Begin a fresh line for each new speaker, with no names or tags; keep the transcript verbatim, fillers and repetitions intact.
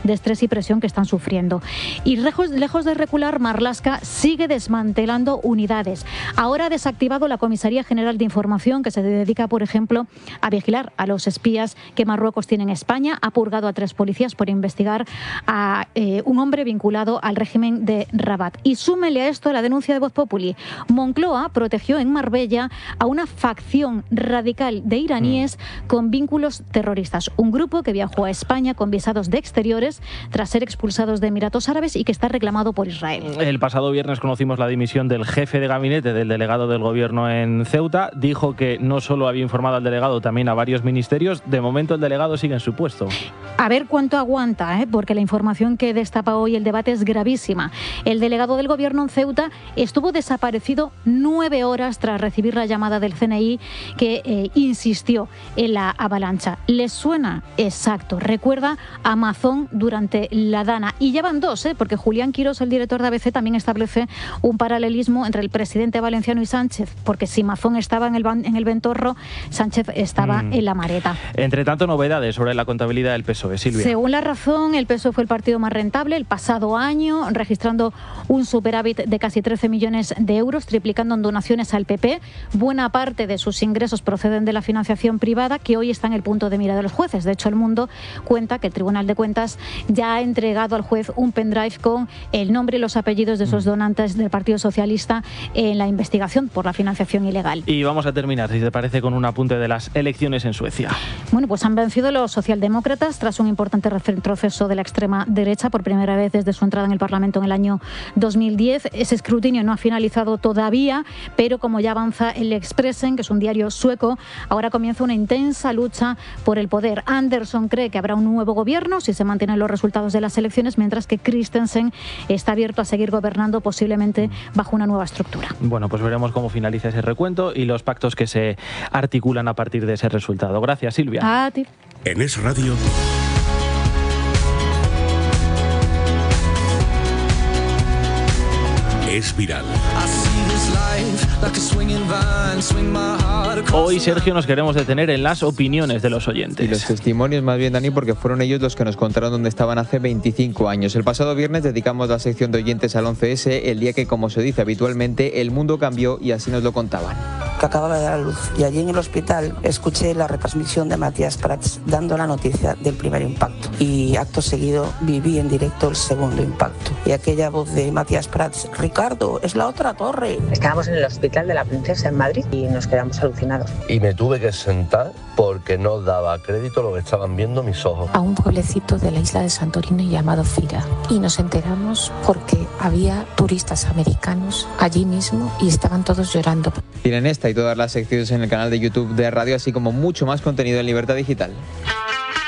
de estrés y presión que están sufriendo. Y lejos, lejos de recular, Marlaska sigue desmantelando unidades. Ahora ha desactivado la Comisaría General de Información, que se dedica, por ejemplo, a vigilar a los espías que Marruecos tiene en España. Ha purgado a tres policías por investigar a eh, un hombre vinculado al régimen de Rabat. Y súmele a esto la denuncia de Voz Populi. Moncloa protegió en Marbella a una facción radical de iraníes mm. con vínculos terroristas. Un grupo que viajó a España con visados de exteriores tras ser expulsados de Emiratos Árabes y que está reclamado por Israel.
El pasado viernes conocimos la dimisión del jefe de gabinete del delegado del gobierno en Ceuta. Dijo que no solo había informado al delegado, también a varios ministerios. De momento el delegado sigue en su puesto.
A ver cuánto aguanta, ¿eh? Porque la información que destapa hoy el debate es gravísima. El delegado del gobierno en Ceuta estuvo desaparecido nueve horas tras recibir la llamada del C N I que eh, insistió en la avalancha. ¿Les suena? Exacto. Recuerda a Mazón durante la Dana. Y ya van dos, ¿eh? Porque Julián Quirós, el director de A B C, también establece un paralelismo entre el presidente valenciano y Sánchez, porque si Mazón estaba en el, en el Ventorro, Sánchez estaba mm. en la Mareta.
Entre tanto, novedades sobre la contabilidad del P S O E, Silvia.
Según La Razón, el P S O E fue el partido más rentable el pasado año, registrando un superávit de casi trece millones de euros, triplicando en donaciones al P P. Buena parte de sus ingresos proceden de la financiación privada, que hoy está en el punto de mira de los jueces. De hecho, El Mundo cuenta que el Tribunal de Cuentas ya ha entregado al juez un pendrive con el nombre y los apellidos de esos donantes del Partido Socialista en la investigación por la financiación ilegal.
Y vamos a terminar, si te parece, con un apunte de las elecciones en Suecia.
Bueno, pues han vencido los socialdemócratas tras un importante retroceso de la extrema derecha por primera vez desde su entrada en el Parlamento en el año dos mil diez. Ese escrutinio no ha finalizado todavía, pero como ya avanza el Expressen, que es un diario sueco, ahora comienza una intensa lucha por el poder. Andersson cree que habrá un nuevo gobierno si se mantienen los resultados de las elecciones, mientras que Christensen está abierto a seguir gobernando, posiblemente bajo una nueva estructura.
Bueno, pues veremos cómo finaliza ese recuento y los pactos que se articulan a partir de ese resultado. Gracias, Silvia.
A ti.
En Es Radio. Es viral.
Hoy, Sergio, nos queremos detener en las opiniones de los oyentes.
Y los testimonios más bien, Dani, porque fueron ellos los que nos contaron dónde estaban hace veinticinco años. El pasado viernes dedicamos la sección de oyentes al once ese, el día que, como se dice habitualmente, el mundo cambió, y así nos lo contaban.
Que acababa de dar a luz, y allí en el hospital escuché la retransmisión de Matías Prats dando la noticia del primer impacto, y acto seguido viví en directo el segundo impacto, y aquella voz de Matías Prats: Ricardo, es la otra torre.
Estábamos en el hospital de la Princesa en Madrid y nos quedamos alucinados.
Y me tuve que sentar porque no daba crédito lo que estaban viendo mis ojos.
A un pueblecito de la isla de Santorini llamado Fira, y nos enteramos porque había turistas americanos allí mismo y estaban todos llorando.
Tienen esta y todas las secciones en el canal de YouTube de Radio, así como mucho más contenido en Libertad Digital.